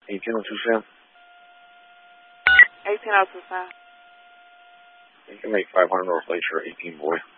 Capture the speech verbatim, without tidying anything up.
eighteen oh two Sam. eighteen oh two Sam. You can make five hundred dollars late for eighteen boy.